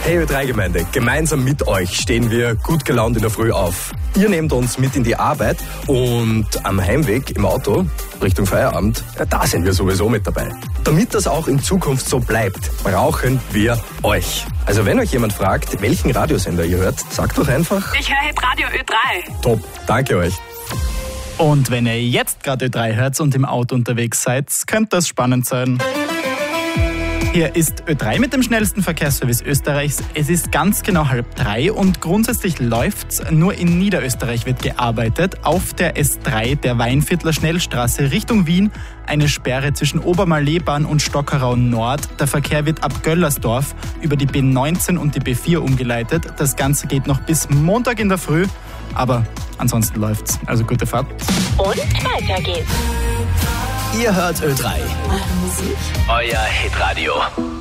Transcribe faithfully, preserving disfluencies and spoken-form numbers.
Hey Ö drei Gemeinde, gemeinsam mit euch stehen wir gut gelaunt in der Früh auf. Ihr nehmt uns mit in die Arbeit und am Heimweg im Auto Richtung Feierabend, ja, da sind wir sowieso mit dabei. Damit das auch in Zukunft so bleibt, brauchen wir euch. Also wenn euch jemand fragt, welchen Radiosender ihr hört, sagt doch einfach: Ich höre Radio Ö drei. Top, danke euch. Und wenn ihr jetzt gerade Ö drei hört und im Auto unterwegs seid, könnte das spannend sein. Hier ist Ö drei mit dem schnellsten Verkehrsservice Österreichs. Es ist ganz genau halb drei und grundsätzlich läuft's. Nur in Niederösterreich wird gearbeitet. Auf der S drei der Weinviertler Schnellstraße Richtung Wien eine Sperre zwischen Obermalleebahn und Stockerau Nord. Der Verkehr wird ab Göllersdorf über die B neunzehn und die B vier umgeleitet. Das Ganze geht noch bis Montag in der Früh. Aber ansonsten läuft's. Also gute Fahrt. Und weiter geht's. Ihr hört Ö drei. Eure Musik. Euer Hitradio.